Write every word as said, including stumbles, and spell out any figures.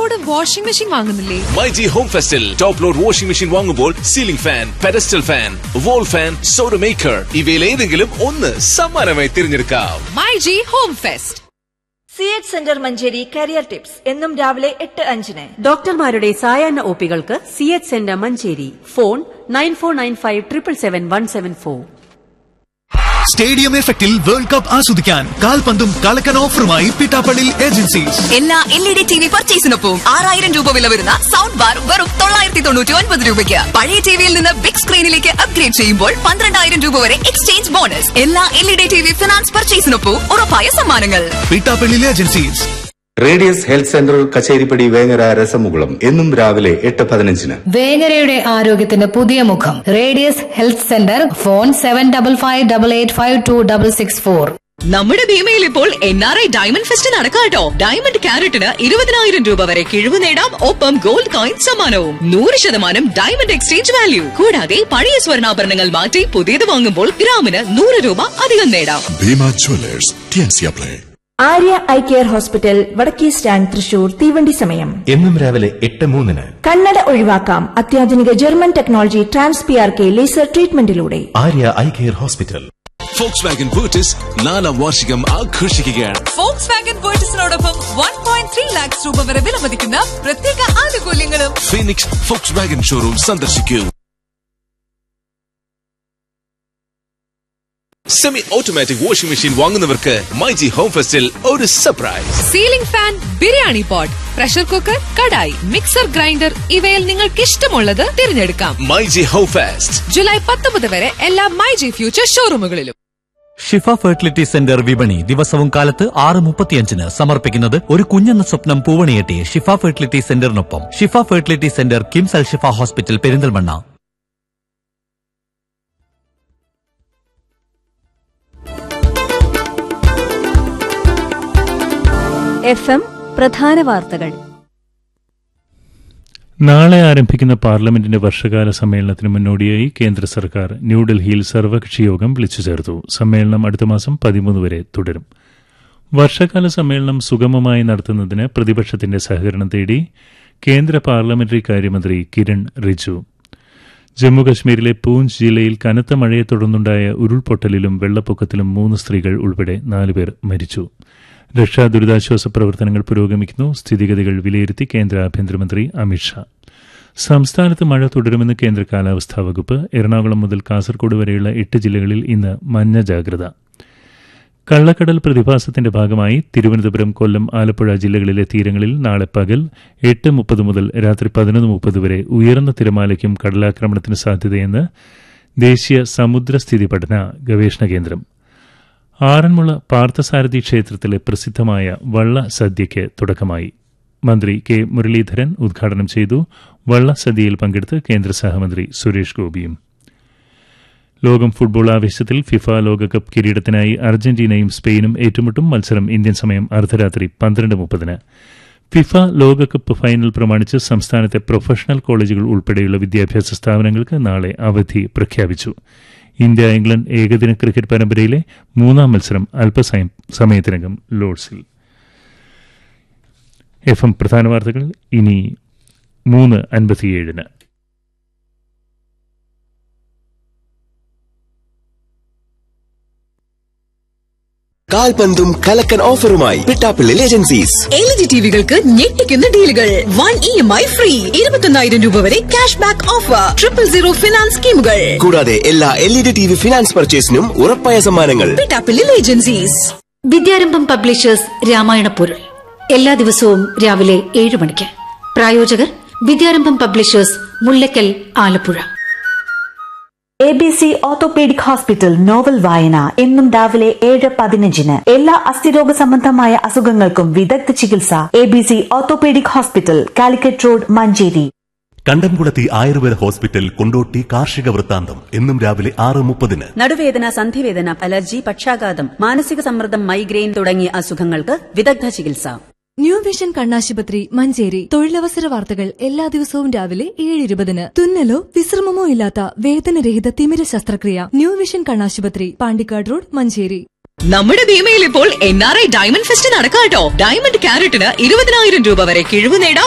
Load washing machine വാങ്ങുന്നില്ലേ? MyG home ഫെസ്റ്റിൽ top load washing machine വാങ്ങുമ്പോൾ ceiling fan, pedestal fan, wall fan, soda maker ഇവയിൽ ഏതെങ്കിലും ഒന്ന് സമ്മാനമായി തിരഞ്ഞെടുക്കാം. MyG home fest. C H centre Manjeri career tips എന്നും രാവിലെ എട്ട് അഞ്ചിന്. ഡോക്ടർമാരുടെ സായാഹ്ന ഒപികൾക്ക് C H centre Manjeri. Phone nine four nine five triple seven one seven four. Stadium എഫക്റ്റിൽ വേൾഡ് കപ്പ് ആസ്വദിക്കാൻ കാൽപന്തും കളക്കൻ ഓഫറുമായി പിട്ടാപ്പള്ളി ഏജൻസീസ്. എല്ലാ L E D T V പർച്ചേസിനൊപ്പം ആറായിരം രൂപ വില വരുന്ന സൗണ്ട് ബാർ വെറും തൊള്ളായിരത്തി തൊണ്ണൂറ്റി ഒൻപത് രൂപയ്ക്ക്. പഴയ ടിവിയിൽ നിന്ന് ബിഗ് സ്ക്രീനിലേക്ക് അപ്ഗ്രേഡ് ചെയ്യുമ്പോൾ പന്ത്രണ്ടായിരം രൂപ വരെ എക്സ്ചേഞ്ച് ബോണസ്. എല്ലാ L E D T V finance പർച്ചേസിനൊപ്പം ഉറപ്പായ സമ്മാനങ്ങൾ. Pittappilly agencies. Radius health centre Kacheripadi Vengara രസമുകുളം എന്നും രാവിലെ എട്ട് പതിനഞ്ചിന്. വേങ്ങരയുടെ ആരോഗ്യത്തിന് പുതിയ മുഖം. Radius health centre. Phone seven double five double eight five to double six four. നമ്മുടെ ഭീമയിൽ ഇപ്പോൾ N R I diamond fest നടക്കാട്ടോ. Diamond ക്യാരറ്റിന് ഇരുപതിനായിരം രൂപ വരെ കിഴിവ് നേടാം. ഒപ്പം ഗോൾഡ് കോയിൻ സമ്മാനവും. നൂറ് ശതമാനം ഡയമണ്ട് എക്സ്ചേഞ്ച് വാല്യൂ. കൂടാതെ പഴയ സ്വർണ്ണാഭരണങ്ങൾ മാറ്റി പുതിയത് വാങ്ങുമ്പോൾ ഗ്രാമിന് നൂറ് രൂപ അധികം നേടാം. Bhima Jewellers, T&C apply. Arya eye care hospital, വടക്കേ സ്റ്റാൻഡ്, തൃശൂർ. തീവണ്ടി സമയം എന്നും രാവിലെ എട്ട് മൂന്നിന്. കണ്ണട ഒഴിവാക്കാം അത്യാധുനിക German technology trans P R K laser ട്രീറ്റ്മെന്റിലൂടെ. Arya eye care hospital. Fox Wagen ബൂട്ടിസ് നാലാം വാർഷികം ആഘോഷിക്കുകയാണ്. Fox Wagen ബൂട്ടിസിനോടൊപ്പം one point three lakhs രൂപ വരെ വിലമതിക്കുന്ന പ്രത്യേക ആനുകൂല്യങ്ങളും. ഫീനിക്സ് ഫോക്സ് വാഗൻ ഷോറൂം സന്ദർശിക്കൂ. Semi automatic washing machine വാങ്ങുന്നവർക്ക് myG home ഫെസ്റ്റിൽ ഒരു surprise. Ceiling fan, biryani pot, pressure cooker, kadai, mixer grinder ഇവയിൽ നിങ്ങൾക്ക് ഇഷ്ടമുള്ളത് തിരഞ്ഞെടുക്കാം. മൈജി ഹോം ഫെസ്റ്റ് ജൂലൈ പത്തൊമ്പത് വരെ എല്ലാ മൈജി ഫ്യൂച്ചർ ഷോറൂമുകളിലും. ഷിഫ ഫെർട്ടിലിറ്റി സെന്റർ വിപണി ദിവസവും കാലത്ത് ആറ് മുപ്പത്തിയഞ്ചിന് സമർപ്പിക്കുന്നത് ഒരു കുഞ്ഞെന്ന സ്വപ്നം പൂവണിയെട്ടി ഷിഫ ഫെർട്ടിലിറ്റി സെന്ററിനൊപ്പം. ഷിഫ ഫെർട്ടിലിറ്റി സെന്റർ, കിംസ് അൽ ഷിഫ ഹോസ്പിറ്റൽ, പെരിന്തൽമണ്ണ. എഫ് എം പ്രധാന വാർത്തകൾ. നാളെ ആരംഭിക്കുന്ന പാർലമെന്റിന്റെ വർഷകാല സമ്മേളനത്തിന് മുന്നോടിയായി കേന്ദ്ര സർക്കാർ ന്യൂഡൽഹിയിൽ സർവകക്ഷി യോഗം വിളിച്ചു ചേർത്തു. സമ്മേളനം അടുത്ത മാസം പതിമൂന്ന് വരെ തുടരും. വർഷകാല സമ്മേളനം സുഗമമായി നടത്തുന്നതിന് പ്രതിപക്ഷത്തിന്റെ സഹകരണം തേടി കേന്ദ്ര പാർലമെന്ററി കാര്യമന്ത്രി കിരൺ റിജിജു. ജമ്മുകശ്മീരിലെ പൂഞ്ച് ജില്ലയിൽ കനത്ത മഴയെ തുടർന്നുണ്ടായ ഉരുൾപൊട്ടലിലും വെള്ളപ്പൊക്കത്തിലും മൂന്ന് സ്ത്രീകൾ ഉൾപ്പെടെ നാലുപേർ മരിച്ചു. രക്ഷാ ദുരിതാശ്വാസ പ്രവർത്തനങ്ങൾ പുരോഗമിക്കുന്നു. സ്ഥിതിഗതികൾ വിലയിരുത്തി കേന്ദ്ര ആഭ്യന്തരമന്ത്രി അമിത്ഷാ. സംസ്ഥാനത്ത് മഴ തുടരുമെന്ന് കേന്ദ്ര കാലാവസ്ഥാ വകുപ്പ്. എറണാകുളം മുതൽ കാസർഗോഡ് വരെയുള്ള എട്ട് ജില്ലകളിൽ ഇന്ന് മഞ്ഞ ജാഗ്രത. കള്ളക്കടൽ പ്രതിഭാസത്തിന്റെ ഭാഗമായി തിരുവനന്തപുരം, കൊല്ലം, ആലപ്പുഴ ജില്ലകളിലെ തീരങ്ങളിൽ നാളെ പകൽ എട്ട് മുപ്പത് മുതൽ രാത്രി പതിനൊന്ന് മുപ്പത് വരെ ഉയർന്ന തിരമാലയ്ക്കും കടലാക്രമണത്തിന് സാധ്യതയെന്ന് ദേശീയ സമുദ്രസ്ഥിതി പഠന ഗവേഷണ കേന്ദ്രം. ആറന്മുള പാർത്ഥസാരഥി ക്ഷേത്രത്തിലെ പ്രസിദ്ധമായ വള്ള സദ്യയ്ക്ക് തുടക്കമായി. മന്ത്രി കെ മുരളീധരൻ ഉദ്ഘാടനം ചെയ്തു. വള്ള സദ്യയിൽ പങ്കെടുത്ത് കേന്ദ്ര സഹമന്ത്രി സുരേഷ് ഗോപിയും. ലോകം ഫുട്ബോൾ ആവേശത്തിൽ ഫിഫ ലോകകപ്പ് കിരീടത്തിനായി അർജന്റീനയും സ്പെയിനും ഏറ്റുമുട്ടും. മത്സരം ഇന്ത്യൻ സമയം അർദ്ധരാത്രി പന്ത്രണ്ട് മുപ്പതിന്. ഫിഫ ലോകകപ്പ് ഫൈനൽ പ്രമാണിച്ച് സംസ്ഥാനത്തെ പ്രൊഫഷണൽ കോളേജുകൾ ഉൾപ്പെടെയുള്ള വിദ്യാഭ്യാസ സ്ഥാപനങ്ങൾക്ക് നാളെ അവധി പ്രഖ്യാപിച്ചു. ഇന്ത്യ ഇംഗ്ലണ്ട് ഏകദിന ക്രിക്കറ്റ് പരമ്പരയിലെ മൂന്നാം മത്സരം അല്പസമയത്തിനകം ലോർഡ്സിൽ. എഫ് എം പ്രധാന വാർത്തകൾ ഇനി മൂന്ന് അൻപത്തിയേഴിന്. കാൽപന്തും കലക്കൻ ഓഫറുമായി Pittappilly agencies. L E D ടിവികൾക്ക് ഞെട്ടിക്കുന്ന ഡീലുകൾ. One E M I free. ഇരുപത്തൊന്നായിരം രൂപ വരെ cash back offer. Triple zero finance സ്കീമുകൾ. കൂടാതെ എല്ലാ L E D T V finance പർച്ചേസിനും ഉറപ്പായ സമ്മാനങ്ങൾ. പിട്ടാപ്പള്ളി ഏജൻസീസ്. വിദ്യാരംഭം പബ്ലിഷേഴ്സ് രാമായണ പൊരുൾ എല്ലാ ദിവസവും രാവിലെ ഏഴ് മണിക്ക്. പ്രായോജകർ വിദ്യാരംഭം publishers, Mullakkal, Alappuzha. A B C orthopaedic hospital novel വായന എന്നും രാവിലെ ഏഴ് പതിനഞ്ചിന്. എല്ലാ അസ്ഥിരോഗ സംബന്ധമായ അസുഖങ്ങൾക്കും വിദഗ്ധ ചികിത്സ. A B C orthopaedic hospital, Calicut road, Manjeri. കണ്ടംകുളത്തി ആയുർവേദ ഹോസ്പിറ്റൽ, കൊണ്ടോട്ടി. കാർഷിക വൃത്താന്തം എന്നും രാവിലെ ആറ് മുപ്പതിന്. നടുവേദന, സന്ധിവേദന, അലർജി, പക്ഷാഘാതം, മാനസിക സമ്മർദ്ദം, മൈഗ്രെയിൻ തുടങ്ങിയ അസുഖങ്ങൾക്ക് വിദഗ്ധ ചികിത്സ. ന്യൂ വിഷൻ കണ്ണാശുപത്രി, മഞ്ചേരി. തൊഴിലവസര വാർത്തകൾ എല്ലാ ദിവസവും രാവിലെ ഏഴ് ഇരുപതിന്. തുന്നലോ വിശ്രമമോ ഇല്ലാത്ത വേദനരഹിത തിമിര ശസ്ത്രക്രിയ. ന്യൂ വിഷൻ കണ്ണാശുപത്രി, പാണ്ടിക്കാട് റോഡ്, മഞ്ചേരി. നമ്മുടെ ഭീമയിൽ ഇപ്പോൾ N R I diamond fest നടക്കാട്ടോ. Diamond ക്യാരറ്റിന് ഇരുപതിനായിരം രൂപ വരെ കിഴിവ് നേടാം.